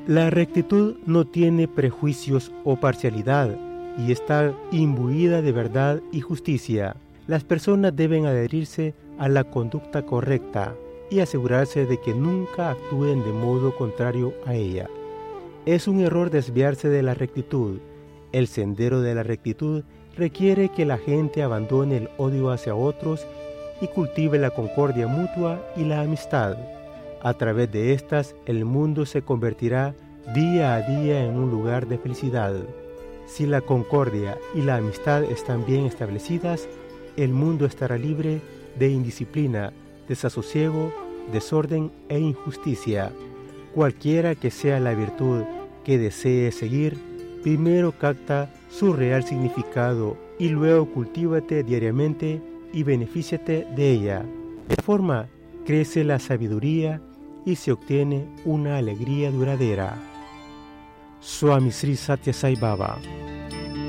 La rectitud no tiene prejuicios o parcialidad y está imbuida de verdad y justicia. Las personas deben adherirse a la conducta correcta y asegurarse de que nunca actúen de modo contrario a ella. Es un error desviarse de la rectitud. El sendero de la rectitud requiere que la gente abandone el odio hacia otros y cultive la concordia mutua y la amistad. A través de estas, el mundo se convertirá día a día en un lugar de felicidad. Si la concordia y la amistad están bien establecidas, el mundo estará libre de indisciplina, desasosiego, desorden e injusticia. Cualquiera que sea la virtud que desee seguir, primero capta su real significado y luego cultívate diariamente y benefíciate de ella. De esta forma crece la sabiduría y se obtiene una alegría duradera. Swami Sri Sathya Sai Baba.